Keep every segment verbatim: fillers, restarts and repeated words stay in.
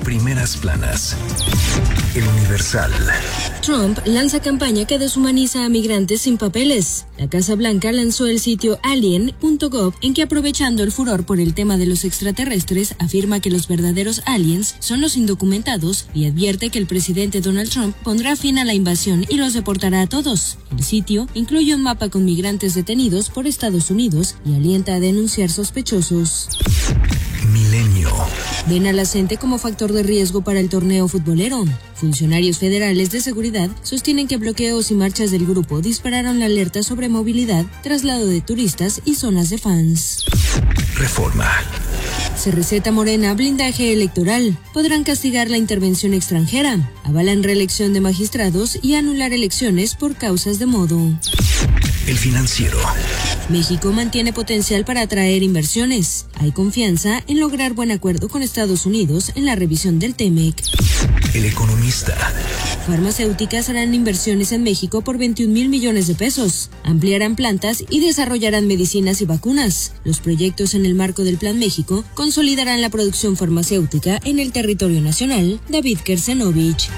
primeras planas. El Universal. Trump lanza campaña que deshumaniza a migrantes sin papeles. La Casa Blanca lanzó el sitio alien punto gov, en que, aprovechando el furor por el tema de los extraterrestres, afirma que los verdaderos aliens son los indocumentados y advierte que el presidente Donald Trump pondrá fin a la invasión y los deportará a todos. El sitio incluye un mapa con migrantes detenidos por Estados Unidos y alienta a denunciar sospechosos. Milenio. Ven a la gente como factor de riesgo para el torneo futbolero. Funcionarios federales de seguridad sostienen que bloqueos y marchas del grupo dispararon la alerta sobre movilidad, traslado de turistas y zonas de fans. Reforma. Se receta Morena blindaje electoral. Podrán castigar la intervención extranjera. Avalan reelección de magistrados y anular elecciones por causas de modo. El Financiero. México mantiene potencial para atraer inversiones. Hay confianza en lograr buen acuerdo con Estados Unidos en la revisión del TEMEC. El Economista. Farmacéuticas harán inversiones en México por veintiún mil millones de pesos. Ampliarán plantas y desarrollarán medicinas y vacunas. Los proyectos en el marco del Plan México consolidarán la producción farmacéutica en el territorio nacional. David Kersenovich.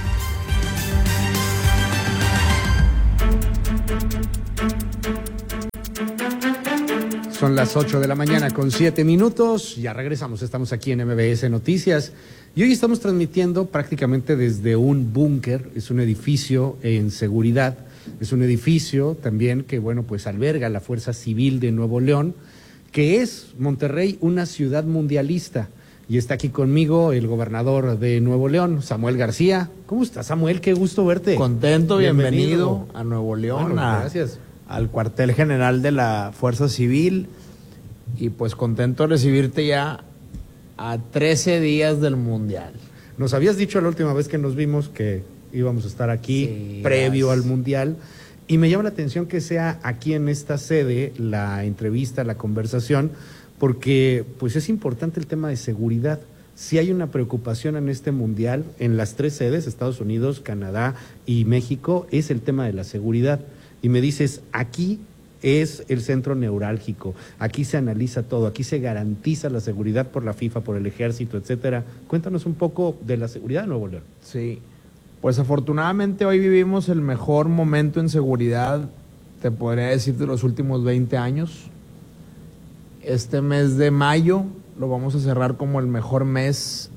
Son las ocho de la mañana con siete minutos. Ya regresamos, estamos aquí en M B S Noticias. Y hoy estamos transmitiendo prácticamente desde un búnker. Es un edificio en seguridad. Es un edificio también que, bueno, pues alberga la Fuerza Civil de Nuevo León, que es Monterrey una ciudad mundialista. Y está aquí conmigo el gobernador de Nuevo León, Samuel García. ¿Cómo estás, Samuel? Qué gusto verte. Contento, bienvenido, bienvenido a Nuevo León. Bueno, a... gracias. al cuartel general de la Fuerza Civil, y pues contento de recibirte ya a trece días del Mundial. Nos habías dicho la última vez que nos vimos que íbamos a estar aquí sí, previo gracias. al Mundial, y me llama la atención que sea aquí en esta sede la entrevista, la conversación, porque pues es importante el tema de seguridad. Si hay una preocupación en este Mundial, en las tres sedes, Estados Unidos, Canadá y México, es el tema de la seguridad. Y me dices, aquí es el centro neurálgico, aquí se analiza todo, aquí se garantiza la seguridad por la FIFA, por el ejército, etcétera. Cuéntanos un poco de la seguridad de Nuevo León. Sí, pues afortunadamente hoy vivimos el mejor momento en seguridad, te podría decir, de los últimos veinte años. Este mes de mayo lo vamos a cerrar como el mejor mes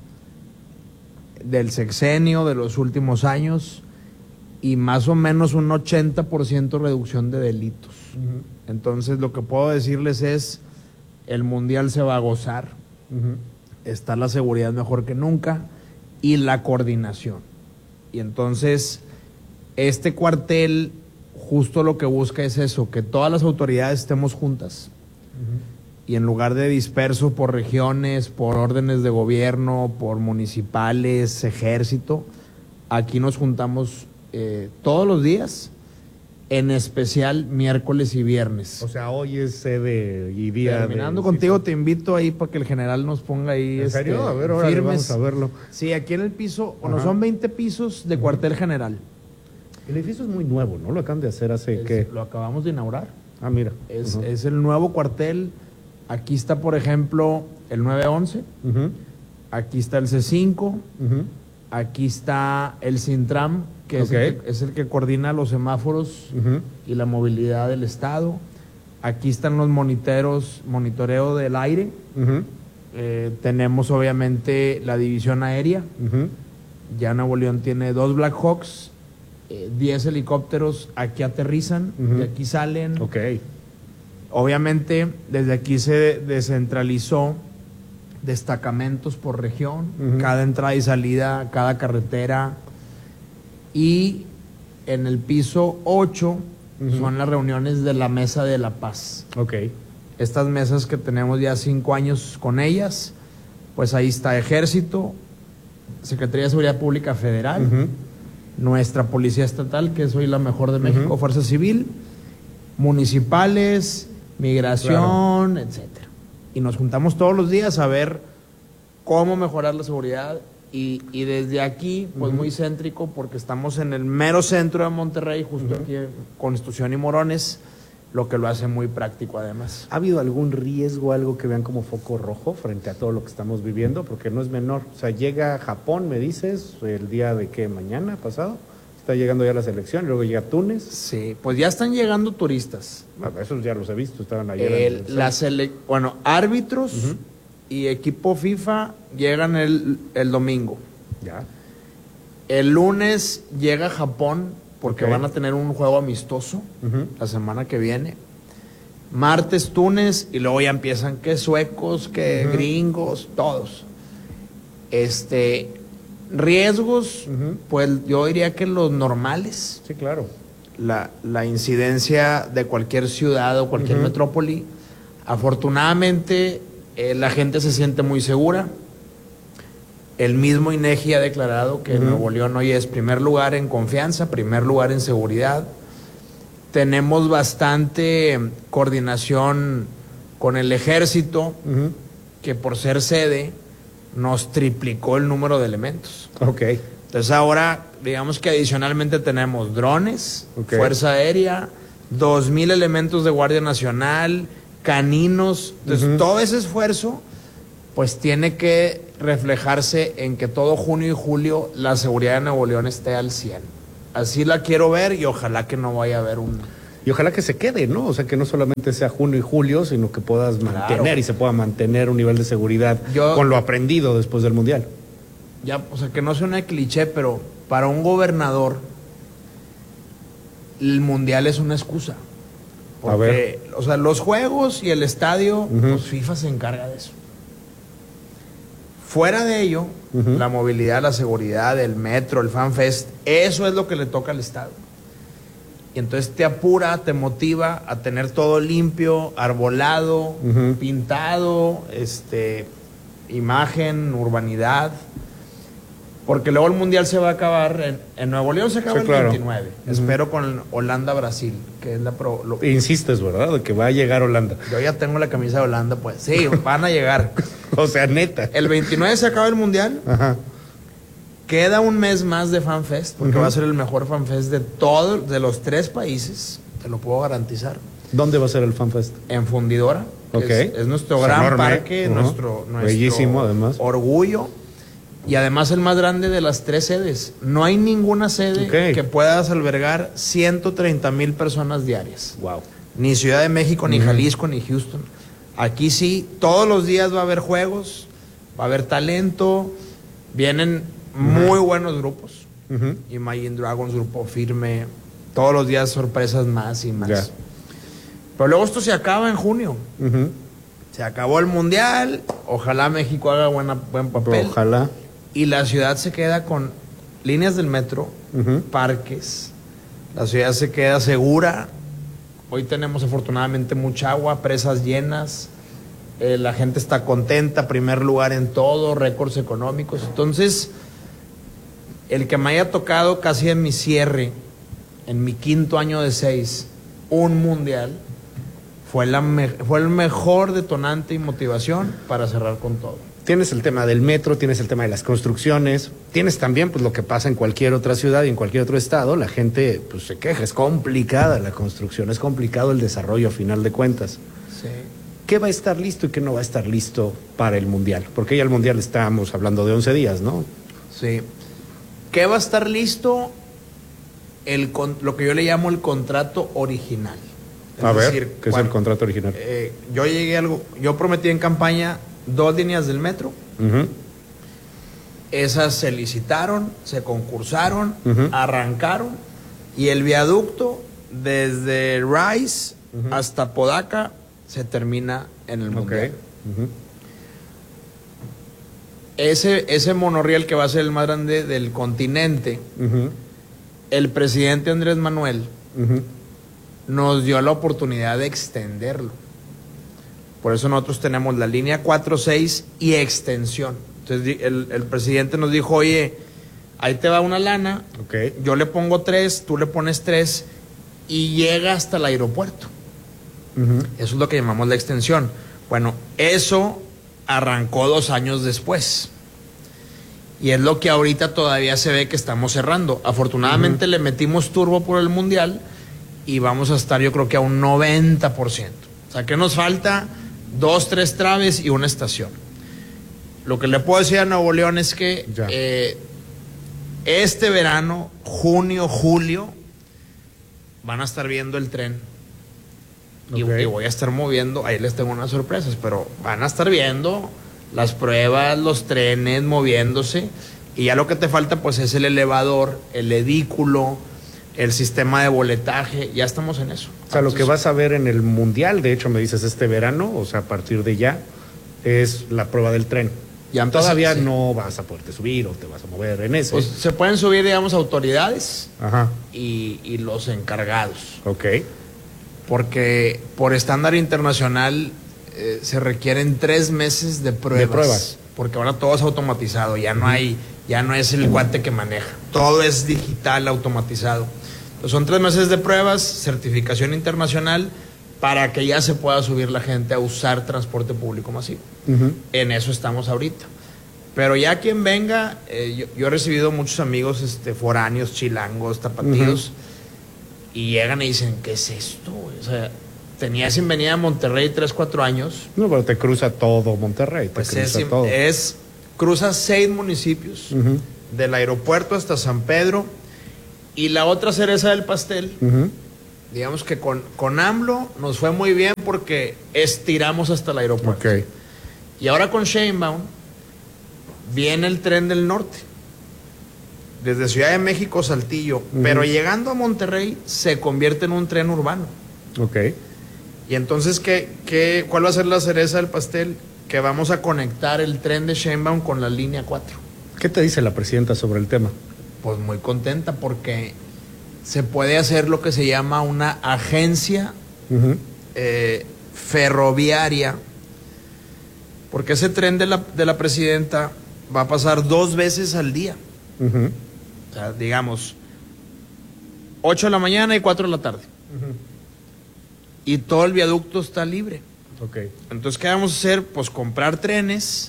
del sexenio, de los últimos años. Y más o menos un ochenta por ciento reducción de delitos. Uh-huh. Entonces, lo que puedo decirles es, el Mundial se va a gozar, uh-huh. está la seguridad mejor que nunca, y la coordinación. Y entonces, este cuartel justo lo que busca es eso, que todas las autoridades estemos juntas. Uh-huh. Y en lugar de disperso por regiones, por órdenes de gobierno, por municipales, ejército, aquí nos juntamos Eh, todos los días, en especial miércoles y viernes. O sea, hoy es sede y día. Terminando de... contigo, sí, te invito ahí para que el general nos ponga ahí. ¿En serio? Este, a ver, ahora vamos a verlo. Sí, aquí en el piso, bueno, son veinte pisos de cuartel general. El edificio es muy nuevo, ¿no? Lo acaban de hacer hace, es, ¿qué? Lo acabamos de inaugurar. Ah, mira. Es, uh-huh. es el nuevo cuartel. Aquí está, por ejemplo, el nueve once. Uh-huh. Aquí está el C cinco. Uh-huh. Aquí está el Sintram, que, okay. es, el que es el que coordina los semáforos uh-huh. y la movilidad del estado. Aquí están los moniteros, monitoreo del aire. Uh-huh. Eh, tenemos obviamente la división aérea. Uh-huh. Ya Nuevo León tiene dos Black Hawks, eh, diez helicópteros, aquí aterrizan, uh-huh. de aquí salen. Okay. Obviamente desde aquí se descentralizó destacamentos por región, uh-huh. cada entrada y salida, cada carretera. Y en el piso ocho uh-huh. son las reuniones de la Mesa de la Paz. Okay. Estas mesas que tenemos ya cinco años con ellas, pues ahí está Ejército, Secretaría de Seguridad Pública Federal, uh-huh. nuestra Policía Estatal, que es hoy la mejor de México, uh-huh. Fuerza Civil, municipales, migración, claro. etcétera. Y nos juntamos todos los días a ver cómo mejorar la seguridad. Y, y desde aquí, pues uh-huh. muy céntrico, porque estamos en el mero centro de Monterrey, justo uh-huh. aquí en Constitución y Morones, lo que lo hace muy práctico además. ¿Ha habido algún riesgo, algo que vean como foco rojo frente a todo lo que estamos viviendo? Porque no es menor. O sea, llega Japón, me dices, el día de qué, mañana pasado, está llegando ya la selección, y luego llega Túnez. Sí, pues ya están llegando turistas. Bueno, esos ya los he visto, estaban ayer. El, en el la sele bueno, árbitros uh-huh. y equipo FIFA llegan el, el domingo. Ya. El lunes llega Japón porque okay. van a tener un juego amistoso uh-huh. la semana que viene. Martes Túnez y luego ya empiezan que suecos, que uh-huh. gringos, todos. Este, riesgos, uh-huh. pues yo diría que los normales. Sí, claro. La, la incidencia de cualquier ciudad o cualquier uh-huh. metrópoli. Afortunadamente eh, la gente se siente muy segura. El mismo INEGI ha declarado que uh-huh. Nuevo León hoy es primer lugar en confianza, primer lugar en seguridad. Tenemos bastante coordinación con el ejército, uh-huh. que por ser sede nos triplicó el número de elementos. Okay. Entonces ahora, digamos que adicionalmente tenemos drones, okay. Fuerza Aérea, dos mil elementos de Guardia Nacional, caninos. Entonces uh-huh. todo ese esfuerzo pues tiene que reflejarse en que todo junio y julio la seguridad de Nuevo León esté al cien. Así la quiero ver y ojalá que no vaya a haber un... Y ojalá que se quede, ¿no? O sea, que no solamente sea junio y julio, sino que puedas mantener claro. y se pueda mantener un nivel de seguridad Yo, con lo aprendido después del Mundial. Ya, o sea, que no sea una cliché, pero para un gobernador el Mundial es una excusa. Porque, a ver. O sea, los juegos y el estadio, uh-huh. pues FIFA se encarga de eso. Fuera de ello, uh-huh. la movilidad, la seguridad, el metro, el FanFest, eso es lo que le toca al Estado. Y entonces te apura, te motiva a tener todo limpio, arbolado, uh-huh. pintado, este, imagen, urbanidad. Porque luego el Mundial se va a acabar, en, en Nuevo León se acaba sí, el claro. veintinueve. Uh-huh. Espero con Holanda-Brasil, que es la... Pro, lo, Insistes, ¿verdad? De que va a llegar Holanda. Yo ya tengo la camisa de Holanda, pues. Sí, van a llegar. O sea, neta. El veintinueve se acaba el Mundial. Ajá. Queda un mes más de FanFest, porque uh-huh. va a ser el mejor FanFest de todos, de los tres países. Te lo puedo garantizar. ¿Dónde va a ser el FanFest? En Fundidora. Okay. Es, es nuestro es gran enorme. parque, uh-huh. nuestro, nuestro bellísimo, además. orgullo. Y además el más grande de las tres sedes. No hay ninguna sede okay. que pueda albergar ciento treinta mil personas diarias. Wow. Ni Ciudad de México, ni uh-huh. Jalisco, ni Houston. Aquí sí, todos los días va a haber juegos, va a haber talento, vienen uh-huh. muy buenos grupos. Uh-huh. Imagine Dragons, Grupo Firme, todos los días sorpresas más y más. Yeah. Pero luego esto se acaba en junio. Uh-huh. Se acabó el Mundial, ojalá México haga buena, buen papel. Ojalá. Y la ciudad se queda con líneas del metro, uh-huh. parques, la ciudad se queda segura. Hoy tenemos afortunadamente mucha agua, presas llenas, eh, la gente está contenta, primer lugar en todo, récords económicos. Entonces, el que me haya tocado casi en mi cierre, en mi quinto año de seis, un mundial, fue, la me- fue el mejor detonante y motivación para cerrar con todo. Tienes el tema del metro, tienes el tema de las construcciones, tienes también pues lo que pasa en cualquier otra ciudad y en cualquier otro estado, la gente pues se queja, es complicada la construcción, es complicado el desarrollo a final de cuentas. Sí. ¿Qué va a estar listo y qué no va a estar listo para el Mundial? Porque ya el Mundial estamos hablando de once días, ¿no? Sí. ¿Qué va a estar listo? El con, lo que yo le llamo el contrato original. Es a ver, decir, ¿qué cuando, es el contrato original? Eh, yo llegué a algo, yo prometí en campaña dos líneas del metro. Uh-huh. Esas se licitaron, se concursaron, uh-huh. arrancaron, y el viaducto desde Rice uh-huh. hasta Podaca se termina en el Mundial. Okay. Uh-huh. Ese, ese monorriel que va a ser el más grande del continente, uh-huh. el presidente Andrés Manuel uh-huh. nos dio la oportunidad de extenderlo. Por eso nosotros tenemos la línea cuatro seis y extensión. Entonces el, el presidente nos dijo, oye, ahí te va una lana, okay. yo le pongo tres, tú le pones tres, y llega hasta el aeropuerto. Uh-huh. Eso es lo que llamamos la extensión. Bueno, eso arrancó dos años después. Y es lo que ahorita todavía se ve que estamos cerrando. Afortunadamente uh-huh. le metimos turbo por el Mundial y vamos a estar yo creo que a un noventa por ciento. O sea, que nos falta dos, tres traves y una estación. Lo que le puedo decir a Nuevo León es que eh, este verano, junio, julio, van a estar viendo el tren. Okay. Y, y voy a estar moviendo, ahí les tengo unas sorpresas, pero van a estar viendo las pruebas, los trenes moviéndose, y ya lo que te falta pues es el elevador, el edículo, el sistema de boletaje, ya estamos en eso. O sea, Entonces, lo que vas a ver en el Mundial, de hecho me dices este verano, o sea, a partir de ya, es la prueba del tren. Ya Todavía sí. no vas a poderte subir o te vas a mover en eso. Pues se pueden subir, digamos, autoridades. Ajá. Y, y los encargados. Ok. Porque por estándar internacional eh, se requieren tres meses de pruebas. De pruebas. Porque ahora todo es automatizado, ya no hay, ya no es el guante que maneja. Todo es digital, automatizado. Entonces son tres meses de pruebas, certificación internacional, para que ya se pueda subir la gente a usar transporte público masivo. Uh-huh. En eso estamos ahorita. Pero ya quien venga, eh, yo, yo he recibido muchos amigos este, foráneos, chilangos, tapatíos, uh-huh. y llegan y dicen, ¿qué es esto? O sea, tenía sin venir a Monterrey tres, cuatro años. No, pero te cruza todo Monterrey. Te pues cruza es, todo. es, cruza seis municipios, uh-huh. del aeropuerto hasta San Pedro, y la otra cereza del pastel, uh-huh. digamos que con, con AMLO nos fue muy bien porque estiramos hasta el aeropuerto. Okay. Y ahora con Sheinbaum viene el tren del norte, desde Ciudad de México, Saltillo, uh-huh. pero llegando a Monterrey se convierte en un tren urbano. Ok. Y entonces, ¿qué, qué, ¿cuál va a ser la cereza del pastel? Que vamos a conectar el tren de Sheinbaum con la línea cuatro. ¿Qué te dice la presidenta sobre el tema? Pues muy contenta porque se puede hacer lo que se llama una agencia uh-huh. eh, ferroviaria, porque ese tren de la, de la presidenta va a pasar dos veces al día. Uh-huh. O sea, digamos, ocho de la mañana y cuatro de la tarde. Uh-huh. Y todo el viaducto está libre. Okay. Entonces, ¿qué vamos a hacer? Pues comprar trenes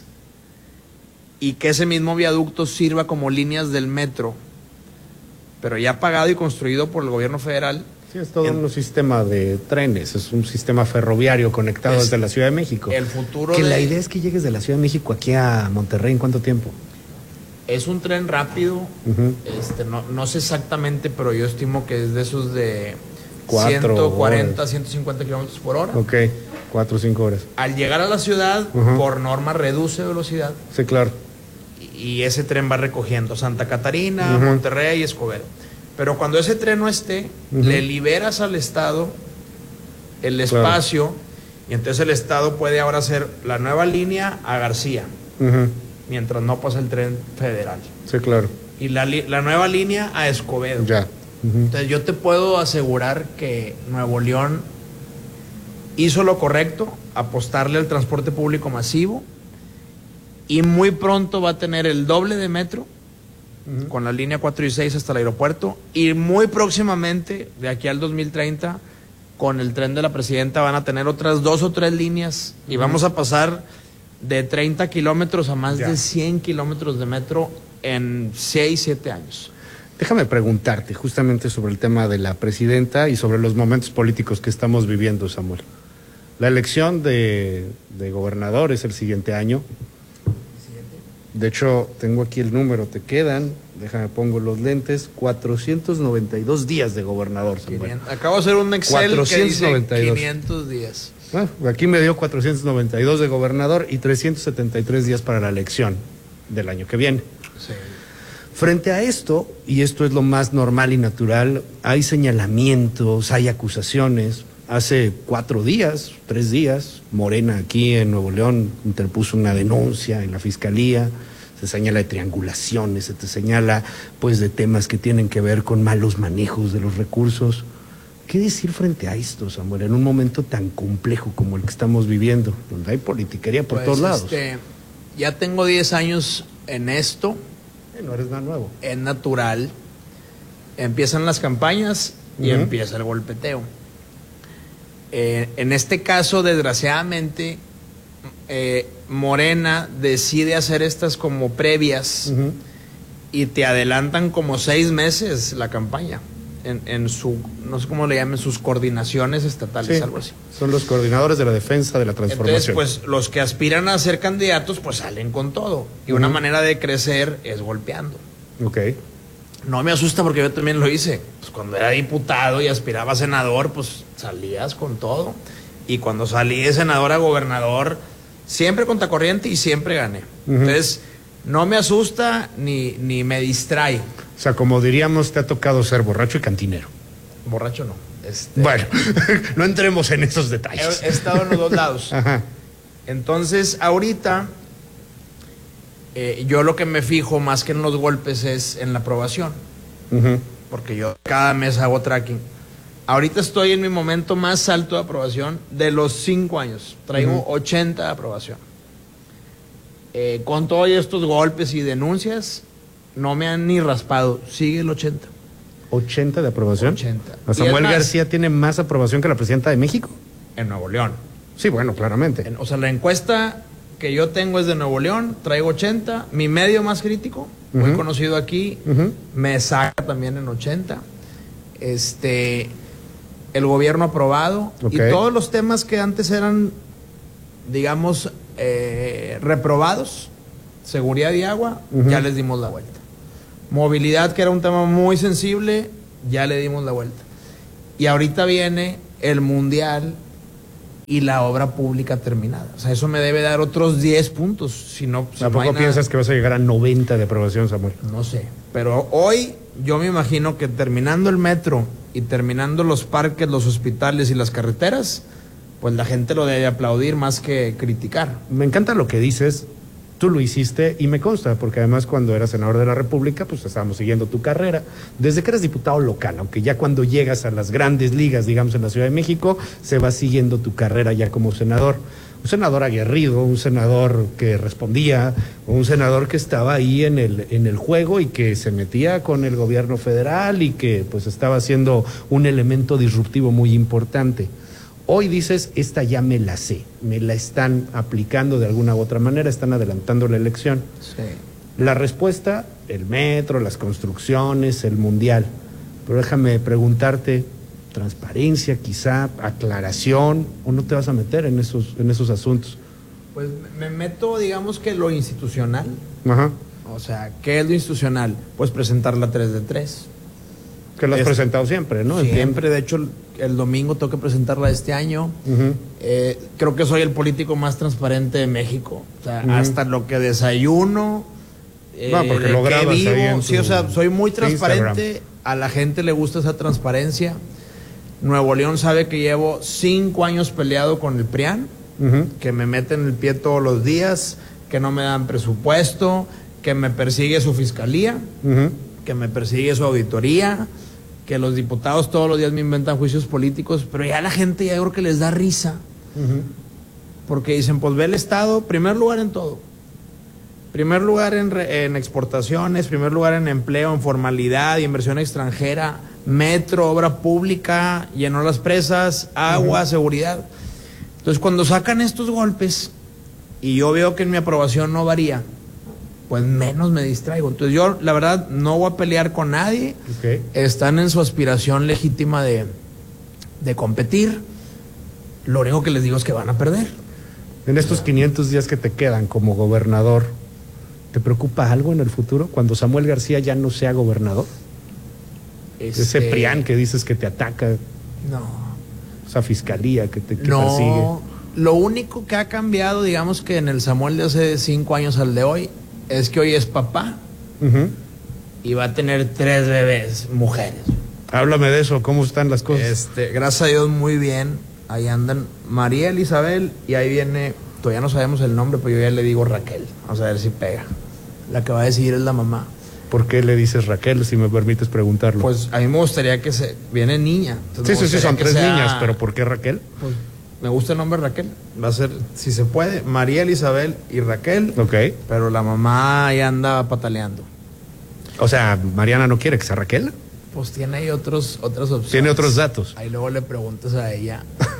y que ese mismo viaducto sirva como líneas del metro, pero ya pagado y construido por el gobierno federal. Sí, es todo en, un sistema de trenes, es un sistema ferroviario conectado desde la Ciudad de México. El futuro Que de... la idea es que llegues de la Ciudad de México aquí a Monterrey, ¿en cuánto tiempo? Es un tren rápido, uh-huh. este, no, no sé exactamente, pero yo estimo que es de esos de ciento cuarenta, horas. ciento cincuenta kilómetros por hora. Ok, cuatro o cinco horas. Al llegar a la ciudad, uh-huh. por norma reduce velocidad. Sí, claro. Y ese tren va recogiendo Santa Catarina, uh-huh. Monterrey y Escobedo. Pero cuando ese tren no esté, uh-huh. le liberas al Estado el espacio, claro. y entonces el Estado puede ahora hacer la nueva línea a García, uh-huh. mientras no pasa el tren federal. Sí, claro. Y la, la nueva línea a Escobedo. Ya. Uh-huh. Entonces yo te puedo asegurar que Nuevo León hizo lo correcto, apostarle al transporte público masivo, y muy pronto va a tener el doble de metro, uh-huh. con la línea cuatro y seis hasta el aeropuerto, y muy próximamente, de aquí al dos mil treinta, con el tren de la presidenta van a tener otras dos o tres líneas, uh-huh. y vamos a pasar de treinta kilómetros a más ya. de cien kilómetros de metro en seis, siete años. Déjame preguntarte justamente sobre el tema de la presidenta y sobre los momentos políticos que estamos viviendo, Samuel. La elección de, de gobernador es el siguiente año. De hecho, tengo aquí el número, te quedan, déjame pongo los lentes, cuatrocientos noventa y dos días de gobernador, Samuel. Acabo de hacer un Excel cuatrocientos noventa y dos. Que dice quinientos días. Bueno, aquí me dio cuatrocientos noventa y dos de gobernador y trescientos setenta y tres días para la elección del año que viene. Sí. Frente a esto, y esto es lo más normal y natural, hay señalamientos, hay acusaciones. Hace cuatro días, tres días, Morena aquí en Nuevo León interpuso una denuncia en la fiscalía, se señala de triangulaciones, se te señala pues de temas que tienen que ver con malos manejos de los recursos. ¿Qué decir frente a esto, Samuel, en un momento tan complejo como el que estamos viviendo, donde hay politiquería por pues todos lados? Este, ya tengo diez años en esto. Eh, no eres nada nuevo. Es natural. Empiezan las campañas y uh-huh. empieza el golpeteo. Eh, en este caso, desgraciadamente, eh, Morena decide hacer estas como previas uh-huh. y te adelantan como seis meses la campaña. en, en su, no sé cómo le llamen, sus coordinaciones estatales, Sí, algo así. son los coordinadores de la defensa de la transformación. Entonces, pues los que aspiran a ser candidatos, pues salen con todo. Y una Ujú. manera de crecer es golpeando. Ok. No me asusta porque yo también lo hice. Pues cuando era diputado y aspiraba a senador, pues salías con todo. Y cuando salí de senador a gobernador, siempre contra corriente y siempre gané. Ujú. Entonces, no me asusta ni, ni me distrae. O sea, como diríamos, te ha tocado ser borracho y cantinero. Borracho no. Este, Bueno, no entremos en esos detalles. he, he estado en los dos lados. Ajá. Entonces, ahorita, eh, yo lo que me fijo más que en los golpes es en la aprobación. Ujú. Porque yo cada mes hago tracking. Ahorita estoy en mi momento más alto de aprobación de los cinco años. Traigo Ujú. ochenta de aprobación. Eh, con todos estos golpes y denuncias, no me han ni raspado. Sigue el ochenta. ochenta de aprobación. ochenta. ¿A Y es Samuel más, García tiene más aprobación que la presidenta de México? En Nuevo León. Sí, bueno, claramente. En- o sea, la encuesta que yo tengo es de Nuevo León, traigo ochenta. Mi medio más crítico, muy Ujú. conocido aquí, Ujú. me saca también en ochenta. Este, el gobierno aprobado Ok. y todos los temas que antes eran, digamos, eh, reprobados, seguridad y agua, Ujú. ya les dimos la vuelta. Movilidad, que era un tema muy sensible, ya le dimos la vuelta. Y ahorita viene el mundial y la obra pública terminada. O sea, eso me debe dar otros diez puntos. Si no, si ¿A no hay poco nada- piensas que vas a llegar a noventa de aprobación, Samuel? No sé. Pero hoy yo me imagino que terminando el metro y terminando los parques, los hospitales y las carreteras, pues la gente lo debe aplaudir más que criticar. Me encanta lo que dices. Tú lo hiciste y me consta, porque además cuando eras senador de la República, pues estábamos siguiendo tu carrera. Desde que eras diputado local, aunque ya cuando llegas a las grandes ligas, digamos en la Ciudad de México, se va siguiendo tu carrera ya como senador. Un senador aguerrido, un senador que respondía, un senador que estaba ahí en el, en el juego y que se metía con el gobierno federal y que pues estaba siendo un elemento disruptivo muy importante. Hoy dices, esta ya me la sé, me la están aplicando de alguna u otra manera, están adelantando la elección. Sí. La respuesta, el metro, las construcciones, el mundial. Pero déjame preguntarte, transparencia quizá, aclaración, o no te vas a meter en esos, en esos asuntos. Pues me meto, digamos que lo institucional. Ajá. O sea, ¿qué es lo institucional? Pues presentar la tres de tres. Que lo has Es- presentado siempre, ¿no? Siempre, de hecho, el, el domingo tengo que presentarla este año. Ujú. Eh, creo que soy el político más transparente de México. O sea, Ujú. hasta lo que desayuno. eh, No, porque de lo qué grabas ahí vivo. en Sí, tu o sea, soy muy transparente. Instagram. A la gente le gusta esa transparencia. Nuevo León sabe que llevo cinco años peleado con el PRIAN, Ujú. que me meten el pie todos los días, que no me dan presupuesto, que me persigue su fiscalía, Ujú. que me persigue su auditoría, que los diputados todos los días me inventan juicios políticos, pero ya la gente ya creo que les da risa, Ujú. porque dicen, pues ve el Estado, primer lugar en todo. Primer lugar en, re- en exportaciones, primer lugar en empleo, en formalidad y inversión extranjera, metro, obra pública, llenó las presas, agua, Ujú. seguridad. Entonces cuando sacan estos golpes y yo veo que en mi aprobación no varía, pues menos me distraigo. Entonces yo la verdad no voy a pelear con nadie. Ok. Están en su aspiración legítima de, de competir. Lo único que les digo es que van a perder. En estos quinientos días que te quedan como gobernador, ¿te preocupa algo en el futuro cuando Samuel García ya no sea gobernador? Ese Este, PRIAN que dices que te ataca, No. esa fiscalía que te que No. persigue. Lo único que ha cambiado, digamos que en el Samuel de hace cinco años al de hoy, es que hoy es papá Ujú. y va a tener tres bebés, mujeres. Háblame de eso, ¿cómo están las cosas? Este, gracias a Dios, muy bien. Ahí andan María Elizabeth y ahí viene, todavía no sabemos el nombre, pero yo ya le digo Raquel. Vamos a ver si pega. La que va a decidir es la mamá. ¿Por qué le dices Raquel, si me permites preguntarlo? Pues a mí me gustaría que se... Viene niña. Entonces sí, me sí, sí, gustaría son que tres sea- niñas, pero ¿por qué Raquel? Pues me gusta el nombre Raquel. Va a ser, si se puede, María Elizabeth y Raquel. Ok. Pero la mamá ahí anda pataleando. O sea, Mariana no quiere que sea Raquel. Pues tiene ahí otros, otras opciones. Tiene otros datos. Ahí luego le preguntas a ella.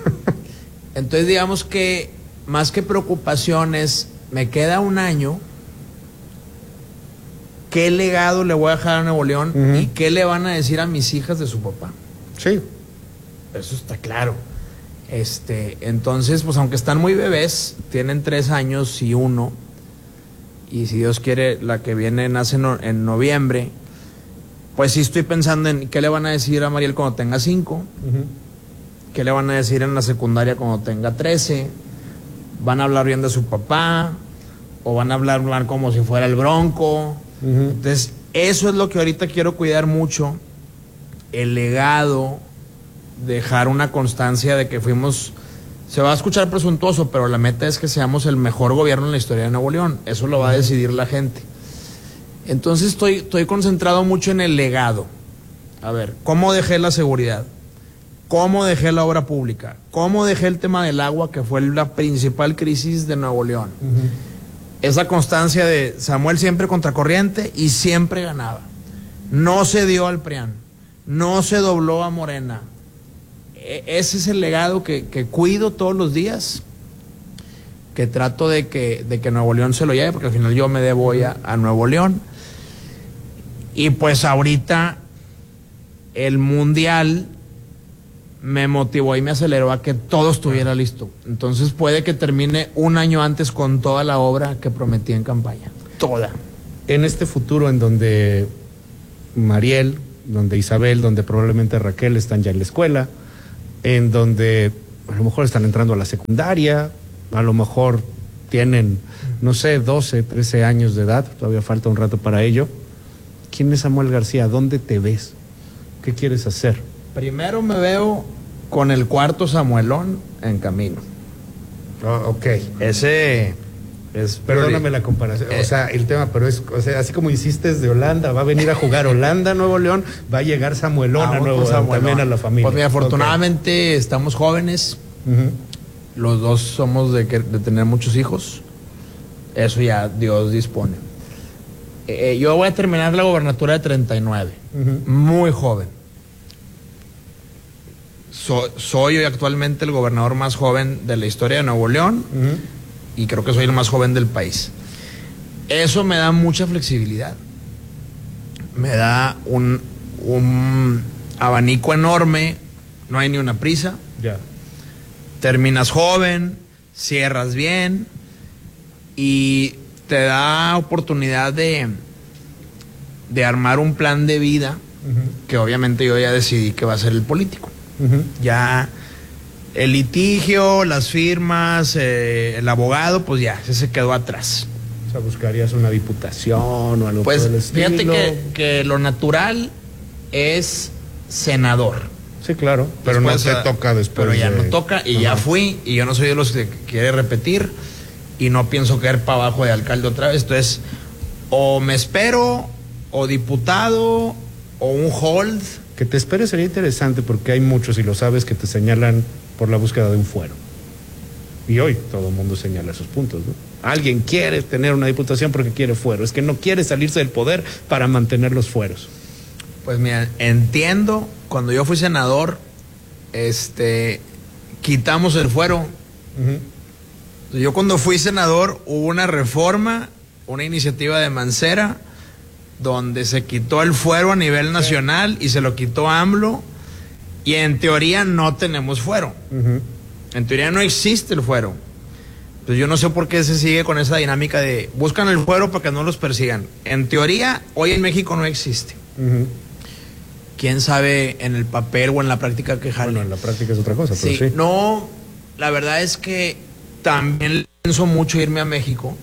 Entonces digamos que más que preocupaciones, me queda un año ¿qué legado le voy a dejar a Nuevo León? Uh-huh. ¿Y qué le van a decir a mis hijas de su papá? Sí. Eso está claro. Este, entonces, pues aunque están muy bebés, tienen tres años y uno, y si Dios quiere, la que viene nace no, en noviembre, pues sí estoy pensando en qué le van a decir a Mariel cuando tenga cinco, Uh-huh. qué le van a decir en la secundaria cuando tenga trece, van a hablar bien de su papá, o van a hablar, hablar como si fuera el Bronco. Uh-huh. Entonces, eso es lo que ahorita quiero cuidar mucho, el legado, dejar una constancia de que fuimos, se va a escuchar presuntuoso, pero la meta es que seamos el mejor gobierno en la historia de Nuevo León. Eso lo va a decidir la gente. Entonces estoy, estoy concentrado mucho en el legado. A ver, ¿cómo dejé la seguridad? ¿Cómo dejé la obra pública? ¿Cómo dejé el tema del agua, que fue la principal crisis de Nuevo León? Uh-huh. Esa constancia de Samuel siempre contracorriente y siempre ganaba. No se dio al P R I A N, no se dobló a Morena. Ese es el legado que, que cuido todos los días, que trato de que, de que Nuevo León se lo lleve, porque al final yo me debo a, a Nuevo León. Y pues ahorita el Mundial me motivó y me aceleró a que todo estuviera listo. Entonces puede que termine un año antes con toda la obra que prometí en campaña. Toda. En este futuro en donde Mariel, donde Isabel, donde probablemente Raquel están ya en la escuela, en donde a lo mejor están entrando a la secundaria, a lo mejor tienen, no sé, doce, trece años de edad, todavía falta un rato para ello. ¿Quién es Samuel García? ¿Dónde te ves? ¿Qué quieres hacer? Primero me veo con el cuarto Samuelón en camino. Oh, ok. Ese es... Perdóname la comparación, eh, o sea, el tema, pero es, o sea, así como hiciste de Holanda, va a venir a jugar Holanda a Nuevo León, va a llegar Samuelón a Nuevo León, también a la familia. Pues mira, afortunadamente okay. Estamos jóvenes, uh-huh. Los dos somos de, que, de tener muchos hijos, eso ya Dios dispone. Eh, yo voy a terminar la gobernatura de treinta y nueve, uh-huh. Muy joven. So, soy hoy actualmente el gobernador más joven de la historia de Nuevo León, uh-huh. Y creo que soy el más joven del país. Eso me da mucha flexibilidad. Me da un, un abanico enorme, no hay ni una prisa. Ya. Terminas joven, cierras bien y te da oportunidad de, de armar un plan de vida, uh-huh. Que obviamente yo ya decidí que va a ser el político. Uh-huh. Ya el litigio, las firmas, eh, el abogado, pues ya, ese se quedó atrás. O sea, buscarías una diputación o algo pues, por el estilo. Fíjate que, que lo natural es senador. Sí, claro, pero después, no te toca después. Pero ya de... no toca y Ajá. Ya fui y yo no soy de los que quiere repetir y no pienso caer para abajo de alcalde otra vez. Entonces, o me espero, o diputado, o un hold. Que te esperes sería interesante porque hay muchos, y lo sabes, que te señalan por la búsqueda de un fuero. Y hoy todo el mundo señala esos puntos, ¿no? Alguien quiere tener una diputación porque quiere fuero. Es que no quiere salirse del poder para mantener los fueros. Pues mira, entiendo, cuando yo fui senador, este, quitamos el fuero. Uh-huh. Yo cuando fui senador hubo una reforma, una iniciativa de Mancera, donde se quitó el fuero a nivel nacional y se lo quitó AMLO, y en teoría no tenemos fuero. Uh-huh. En teoría no existe el fuero. Entonces yo no sé por qué se sigue con esa dinámica de buscan el fuero para que no los persigan. En teoría, hoy en México no existe. Uh-huh. Quién sabe en el papel o en la práctica que jale. Bueno, en la práctica es otra cosa, pero sí. sí. No, la verdad es que también pienso mucho irme a México,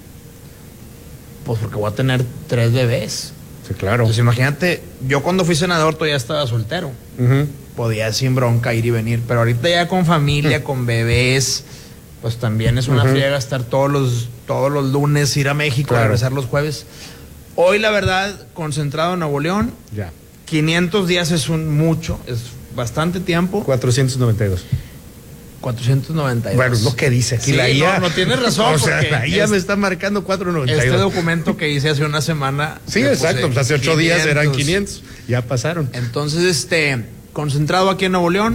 pues porque voy a tener tres bebés. Sí, claro. Entonces imagínate, yo cuando fui senador todavía estaba soltero. Uh-huh. Podía sin bronca ir y venir, pero ahorita ya con familia, uh-huh. con bebés, pues también es una uh-huh. friega estar todos los, todos los lunes, ir a México, claro. Regresar los jueves. Hoy la verdad, concentrado en Nuevo León, ya. quinientos días es un mucho, es bastante tiempo. cuatrocientos noventa y dos. cuatrocientos noventa y dos. Bueno, es lo que dice aquí sí, la I A. No, no tienes razón. O sea, la I A es, me está marcando cuatrocientos noventa y dos. Este documento que hice hace una semana. Sí, exacto. Pues hace ocho días eran quinientos. Ya pasaron. Entonces, este, concentrado aquí en Nuevo León,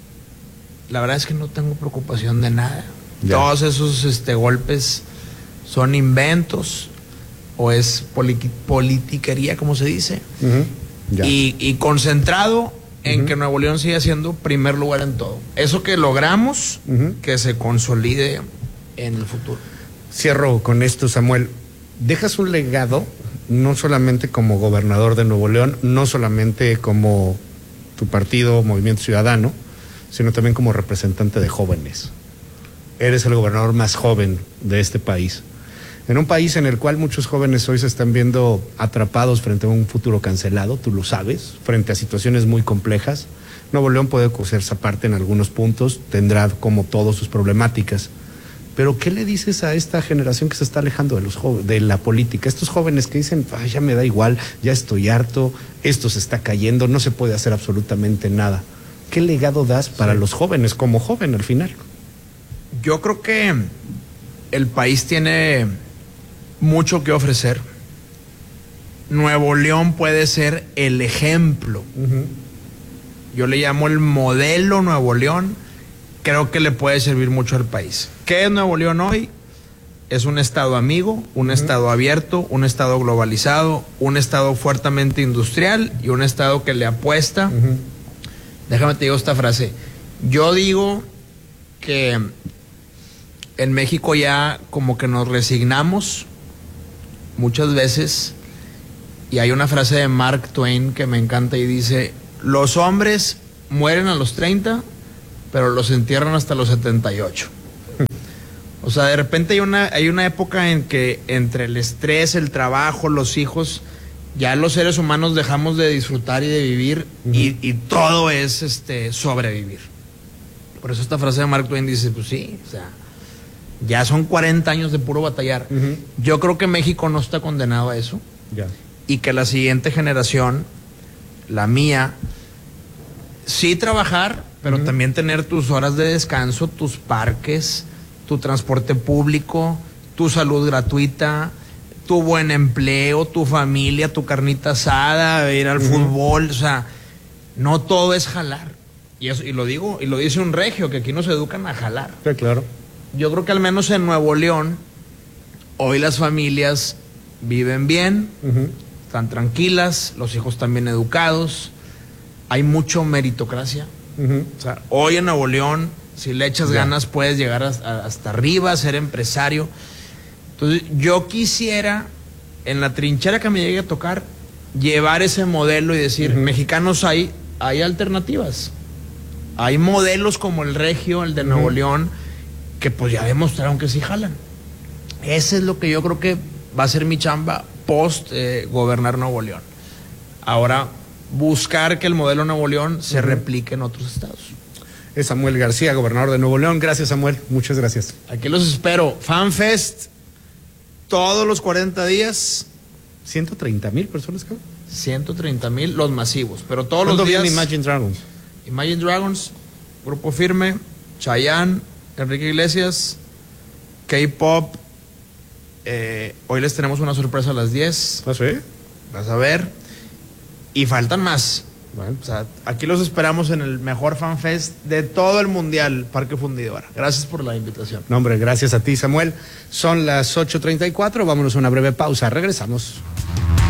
la verdad es que no tengo preocupación de nada. Ya. Todos esos este, golpes son inventos. o es poli politiquería, como se dice, uh-huh. y, y concentrado en uh-huh. que Nuevo León siga siendo primer lugar en todo. Eso que logramos, uh-huh. que se consolide en el futuro. Cierro con esto, Samuel. Dejas un legado, no solamente como gobernador de Nuevo León, no solamente como tu partido, Movimiento Ciudadano, sino también como representante de jóvenes. Eres el gobernador más joven de este país. En un país en el cual muchos jóvenes hoy se están viendo atrapados frente a un futuro cancelado, tú lo sabes, frente a situaciones muy complejas. Nuevo León puede coserse aparte en algunos puntos, tendrá como todos sus problemáticas. Pero ¿qué le dices a esta generación que se está alejando de, los de la política? Estos jóvenes que dicen, ay, ya me da igual, ya estoy harto, esto se está cayendo, no se puede hacer absolutamente nada. ¿Qué legado das para sí. los jóvenes como joven al final? Yo creo que el país tiene mucho que ofrecer. Nuevo León puede ser el ejemplo. Uh-huh. Yo le llamo el modelo Nuevo León. Creo que le puede servir mucho al país. ¿Qué es Nuevo León hoy? Es un estado amigo, un uh-huh. estado abierto, un estado globalizado, un estado fuertemente industrial y un estado que le apuesta. Uh-huh. Déjame te digo esta frase. Yo digo que en México ya como que nos resignamos muchas veces, y hay una frase de Mark Twain que me encanta y dice: los hombres mueren a los treinta, pero los entierran hasta los setenta y ocho. O sea, de repente hay una, hay una época en que entre el estrés, el trabajo, los hijos, ya los seres humanos dejamos de disfrutar y de vivir, uh-huh. y, y todo es este sobrevivir. Por eso esta frase de Mark Twain dice, pues sí, o sea, ya son cuarenta años de puro batallar. Uh-huh. Yo creo que México no está condenado a eso. Yeah. Y que la siguiente generación, la mía, sí trabajar, pero uh-huh. también tener tus horas de descanso, tus parques, tu transporte público, tu salud gratuita, tu buen empleo, tu familia, tu carnita asada, ir al uh-huh. fútbol. O sea, no todo es jalar. Y, eso, y lo digo, y lo dice un regio, que aquí nos educan a jalar. Sí, claro. Yo creo que al menos en Nuevo León, hoy las familias viven bien, uh-huh. están tranquilas, los hijos también educados, hay mucho meritocracia. Uh-huh. O sea, hoy en Nuevo León, si le echas yeah. ganas, puedes llegar hasta, hasta arriba, ser empresario. Entonces, yo quisiera, en la trinchera que me llegue a tocar, llevar ese modelo y decir, uh-huh. mexicanos, hay, hay alternativas. Hay modelos como el regio, el de uh-huh. Nuevo León, que pues ya demostraron que sí jalan. Ese es lo que yo creo que va a ser mi chamba post eh, gobernar Nuevo León. Ahora, buscar que el modelo Nuevo León se uh-huh. replique en otros estados. Es Samuel García, gobernador de Nuevo León. Gracias, Samuel. Muchas gracias. Aquí los espero. FanFest, todos los cuarenta días. ¿ciento treinta mil personas, cabrón? ciento treinta mil, los masivos. Pero todos los días. Imagine Dragons? Imagine Dragons, Grupo Firme, Chayanne, Enrique Iglesias, K-Pop. Eh, hoy les tenemos una sorpresa a las diez. ¿Ah, sí? Vas a ver. Y faltan más. Bueno. O sea, aquí los esperamos en el mejor FanFest de todo el mundial, Parque Fundidora. Gracias por la invitación. No, hombre, gracias a ti, Samuel. Son las ocho treinta y cuatro. Vámonos a una breve pausa. Regresamos.